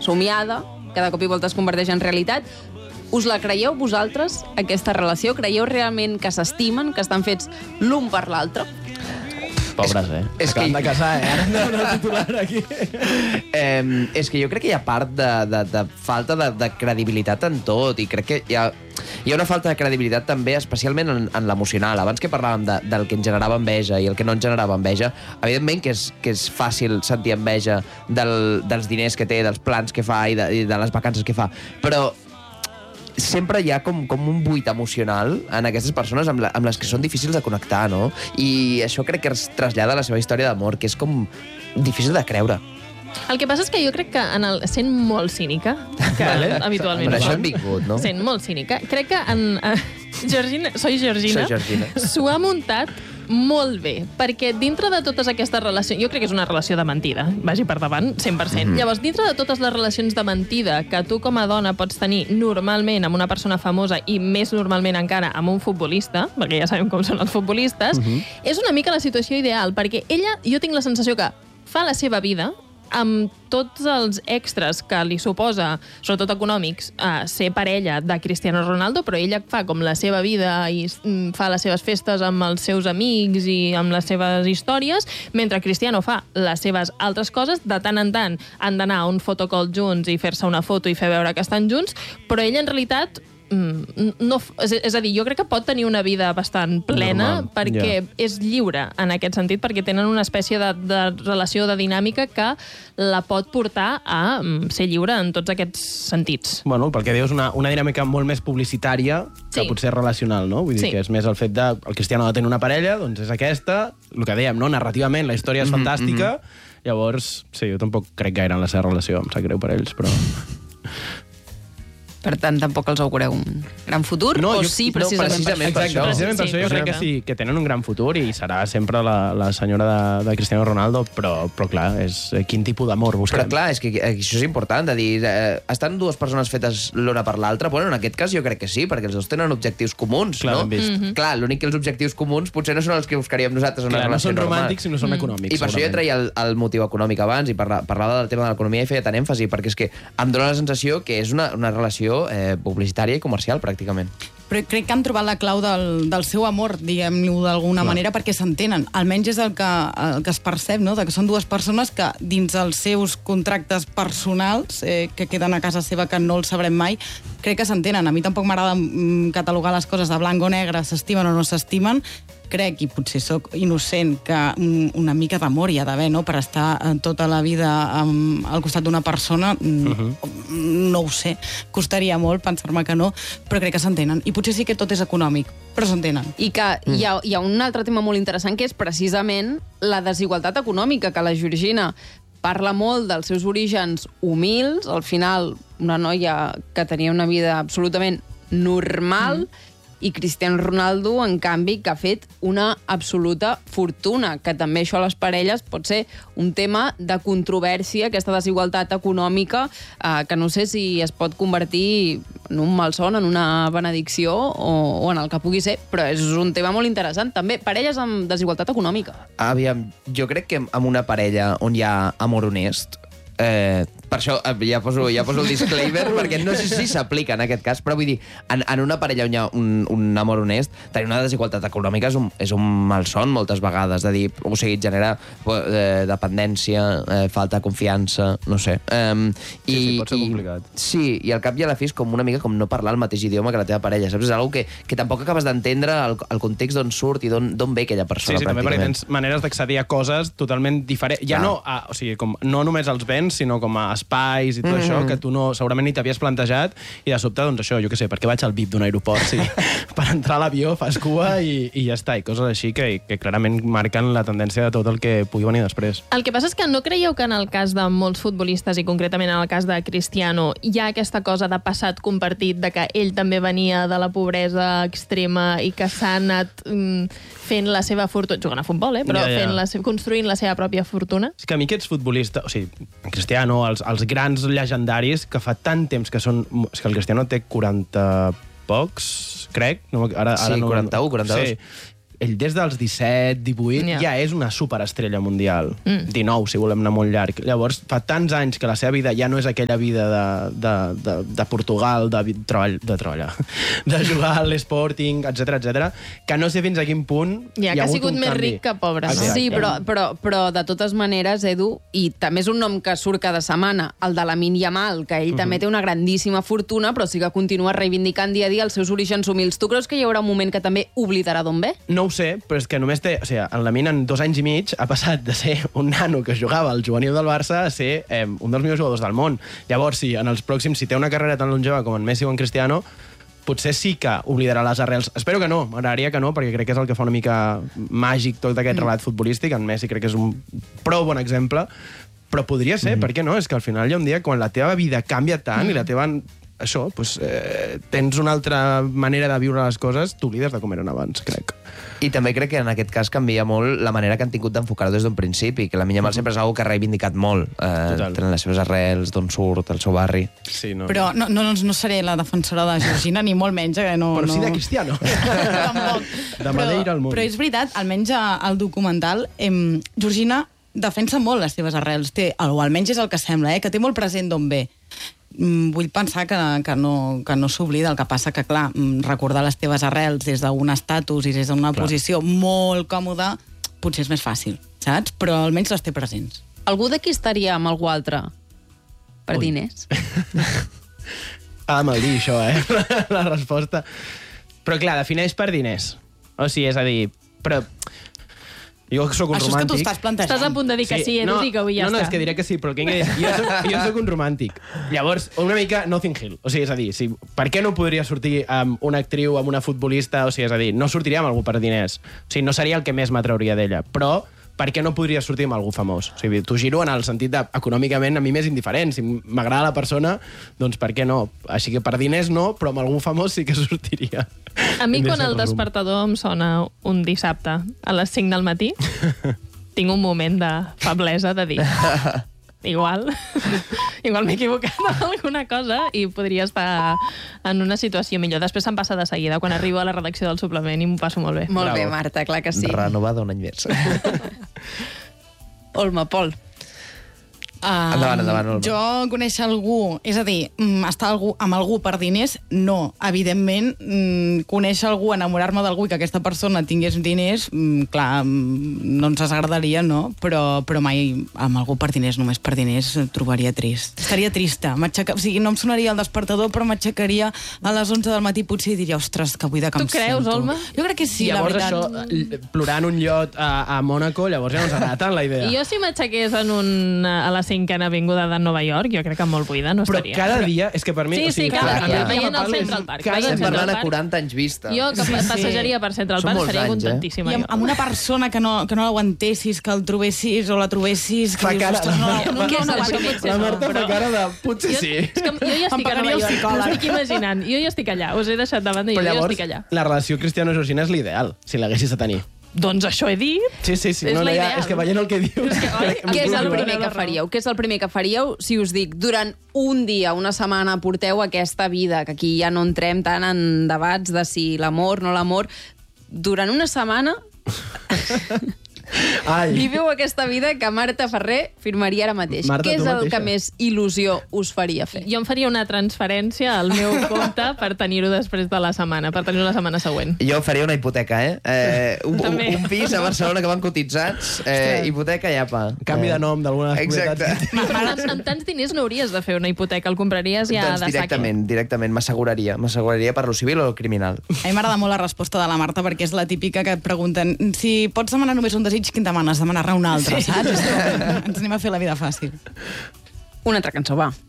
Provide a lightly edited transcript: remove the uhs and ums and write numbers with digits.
somiada, que de cop i volta es converteix en realitat. Us la creieu vosaltres, aquesta relació? Creieu realment que s'estimen, que estan fets l'un per l'altre? Pobres, És que han de casar, Ara hem de donar el titular aquí. És que jo crec que hi ha part de falta de credibilitat en tot, i crec que hi ha una falta de credibilitat també, especialment en l'emocional. Abans que parlàvem del que ens generava enveja i el que no ens generava enveja, evidentment que és fàcil sentir enveja dels diners que té, dels plans que fa i de les vacances que fa, però sempre hi ha com un buit emocional en aquestes persones amb les que són difícils de connectar, no? I això crec que es trasllada a la seva història d'amor, que és com difícil de creure. El que passa és que jo crec que sent molt cínica, que habitualment... Per això hem vingut, no? Sent molt cínica. Crec que Soy Georgina s'ho ha muntat molt bé, perquè dintre de totes aquestes relacions... Jo crec que és una relació de mentida, vagi per davant, 100%. Llavors, dintre de totes les relacions de mentida que tu com a dona pots tenir normalment amb una persona famosa i més normalment encara amb un futbolista, perquè ja sabem com són els futbolistes, és una mica la situació ideal, perquè ella, jo tinc la sensació que fa la seva vida amb tots els extras que li suposa, sobretot econòmics, ser parella de Cristiano Ronaldo, però ella fa com la seva vida i fa les seves festes amb els seus amics i amb les seves històries, mentre Cristiano fa les seves altres coses. De tant en tant han d'anar a un photocall junts i fer-se una foto i fer veure que estan junts, però ella en realitat no, és a dir, jo crec que pot tenir una vida bastant plena perquè és lliure en aquest sentit, perquè tenen una espècie de relació, de dinàmica que la pot portar a ser lliure en tots aquests sentits. Bueno, pel que dius, una dinàmica molt més publicitària que potser relacional, no? Vull dir que és més el fet de el Cristiano ha de tenir una parella, doncs és aquesta, el que dèiem, no? Narrativament, la història és fantàstica, llavors, sí, jo tampoc crec gaire en la seva relació, em sap greu per ells, però... Per tant, tampoc els augureu un gran futur? No, o sí, precisament per això? Precisament per això jo crec que sí, que tenen un gran futur i serà sempre la senyora de Cristiano Ronaldo, però clar, és quin tipus d'amor busquem. Però clar, és que això és important, de dir, estan dues persones fetes l'una per l'altra? Bueno, en aquest cas jo crec que sí, perquè els dos tenen objectius comuns, no? Clar, l'únic que els objectius comuns potser no són els que buscaríem nosaltres en una relació normal. No són romàntics i no són econòmics. I per això jo treia el motiu econòmic abans i parlava del tema de l'economia i feia tant èmfasi, perquè és que em dóna la sensació que és una relació publicitària i comercial, pràcticament. Però crec que han trobat la clau del seu amor, diguem-ho d'alguna manera, perquè s'entenen. Almenys és el que es percep, no? Que són dues persones que, dins els seus contractes personals, que queden a casa seva, que no els sabrem mai, crec que s'entenen. A mi tampoc m'agrada catalogar les coses de blanc o negre, s'estimen o no s'estimen. Crec, i potser sóc innocent, que una mica d'amor hi ha d'haver, no? Per estar tota la vida al costat d'una persona, no ho sé. Costaria molt pensar-me que no, però crec que s'entenen. I potser sí que tot és econòmic, però s'entenen. I que hi ha un altre tema molt interessant, que és precisament la desigualtat econòmica, que la Georgina parla molt dels seus orígens humils, al final una noia que tenia una vida absolutament normal, i Cristiano Ronaldo, en canvi, que ha fet una absoluta fortuna, que també això a les parelles pot ser un tema de controvèrsia, aquesta desigualtat econòmica, que no sé si es pot convertir en un malson, en una benedicció, o en el que pugui ser, però és un tema molt interessant. També parelles amb desigualtat econòmica. Aviam, jo crec que amb una parella on hi ha amor honest, per això ja poso el disclaimer, perquè no sé si s'aplica en aquest cas, però vull dir, en una parella on hi ha un amor honest, tenir una desigualtat econòmica és un malson moltes vegades, de dir, o sigui, genera dependència, falta de confiança, no sé. Sí, pot ser complicat. Sí, i al cap i a la fi és com una mica com no parlar el mateix idioma que la teva parella, saps? És una cosa que tampoc acabes d'entendre el context d'on surt i d'on ve aquella persona, pràcticament. Sí, també perquè tens maneres d'accedir a coses totalment diferents. Ja no, o sigui, no només als béns, sinó com a espais i tot això, que tu segurament ni t'havies plantejat, i de sobte, doncs això, jo què sé, per què vaig al VIP d'un aeroport? Sí, per entrar a l'avió fas cua i ja està, i coses així que clarament marquen la tendència de tot el que pugui venir després. El que passa és que no creieu que en el cas de molts futbolistes, i concretament en el cas de Cristiano, hi ha aquesta cosa de passat compartit, de que ell també venia de la pobresa extrema i que s'ha anat fent la seva fortuna, jugant a futbol, però construint la seva pròpia fortuna? És que a mi aquests futbolistes, o sigui, Cristiano, els grans llegendaris, que fa tant temps que són... És que el Cristiano té 40 pocs, crec. Sí, 41, 42. Sí. ell des dels 17, 18, ja és una superestrella mundial. 19, si volem anar molt llarg. Llavors, fa tants anys que la seva vida ja no és aquella vida de Portugal, de treballar, de jugar a l'Sporting, etc, que no sé fins a quin punt ja, hi ha que ha hagut sigut més ric que pobre. Exacte. Sí, però de totes maneres, Edu, i també és un nom que surt cada setmana, el de Lamine Yamal, que ell també té una grandíssima fortuna, però sí que continua reivindicant dia a dia els seus orígens humils. Tu creus que hi haurà un moment que també oblidarà d'on ve? No ho sé, però és que només té... O sigui, el Lamine en 2 anys i mig ha passat de ser un nano que jugava al juvenil del Barça a ser un dels millors jugadors del món. Llavors, si en els pròxims, si té una carrera tan longeva com en Messi o en Cristiano, potser sí que oblidarà les arrels. Espero que no, m'agradaria que no, perquè crec que és el que fa una mica màgic tot aquest relat futbolístic. En Messi crec que és un prou bon exemple, però podria ser, per què no? És que al final hi ha un dia quan la teva vida canvia tant i la teva... Això, doncs, tens una altra manera de viure les coses, t'oblides de com eren abans, crec. I també crec que en aquest cas canvia molt la manera que han tingut d'enfocar-ho des d'un principi, que la Lamine Yamal sempre és una que ha reivindicat molt, tenen les seves arrels, d'on surt, el seu barri. Sí, no. Però no seré la defensora de Georgina, ni molt menys. Però sí de Cristiano. Tampoc. De Madeira al món. Però és veritat, almenys al documental, Georgina defensa molt les seves arrels, o almenys és el que sembla, que té molt present d'on ve. Vull pensar que no s'oblida. El que passa que, clar, recordar les teves arrels des d'un estatus i des d'una posició molt còmoda potser és més fàcil, saps? Però almenys les té presents. Algú d'aquí estaria amb algú altre per diners? Ha de mal dir, això, la resposta. Però, clar, defineix per diners. O sigui, és a dir... Però... Jo soc un romàntic. Això és que tu estàs plantejant. Estàs a punt de dir que sí, Edu, i que avui ja està. No, és que diré que sí, però el que he dit, jo soc un romàntic. Llavors, una mica Notting Hill. O sigui, és a dir, per què no podria sortir amb una actriu, amb una futbolista? O sigui, és a dir, no sortiria amb algú per diners. O sigui, no seria el que més m'atrauria d'ella. Però per què no podria sortir amb algú famós? O sigui, t'ho giro en el sentit de, econòmicament, a mi m'és indiferent. Si m'agrada la persona, doncs per què no? Així que per diners no, però amb algú famós sí que sortiria. A mi, quan el despertador em sona un dissabte a les 5 del matí, tinc un moment de feblesa de dir... Igual m'he equivocat amb alguna cosa i podria estar en una situació millor. Després se'm passa de seguida, quan arribo a la redacció del suplement, i m'ho passo molt bé. Molt bé, Marta, clar que sí. Renovada un any més. Olma, Pol. Endavant, Olma. Jo conèixer algú, és a dir, estar amb algú per diners, no. Evidentment, conèixer algú, enamorar-me d'algú i que aquesta persona tingués diners, clar, no ens agradaria, no? Però mai amb algú per diners, només per diners, trobaria trist. Estaria trista. O sigui, no em sonaria el despertador, però m'aixecaria a les 11 del matí potser i diria, ostres, que buida que em sento. Tu creus, Olma? Jo crec que sí, la llavors veritat. això, plorar en un llot a Mònaco, llavors ja no ens agrada tant la idea. Jo si m'aixequés a la 5a avinguda de Nova York, jo crec que molt buida no estaria. Però cada dia, és que per mi... Sí, cada dia, veient el Central Park. Estem parlant a 40 anys vista. Jo, que passejaria per Central Park, seria contentíssima. I amb una persona que no l'aguantessis, que el trobessis o la trobessis... Fa cara de... La Marta fa cara de... Potser sí. És que jo ja estic a Nova York, m'ho estic imaginant. Jo ja estic allà, us he deixat de banda i jo ja estic allà. La relació Cristiano-Georgina és l'ideal, si l'haguessis de tenir. Doncs això he dit. Sí. És No, l'ideal. és que veient el que dius... Què és el primer que faríeu? Què és el primer que faríeu si us dic, durant un dia, una setmana, porteu aquesta vida, que aquí ja no entrem tant en debats de si l'amor, no l'amor, durant una setmana... Viveu aquesta vida que Marta Ferrer firmaria ara mateix. Marta, què és tu el mateixa. que més il·lusió us faria fer? Jo em faria una transferència al meu compte per tenir-ho després de la setmana, per tenir-ho la setmana següent. Jo faria una hipoteca, També. un pis a Barcelona que van cotitzats, hipoteca i apa. Canvi de nom d'alguna de les Exacte. propietats. Però amb tants diners no hauries de fer una hipoteca, el compraries ja Doncs de saque. directament, m'asseguraria per lo civil o el criminal. A mi m'agrada molt la resposta de la Marta, perquè és la típica que et pregunten si pots demanar només un desig, quin demanes? Demanar-ne un altre, saps? Ens anem a fer la vida fàcil. Una altra cançó, va.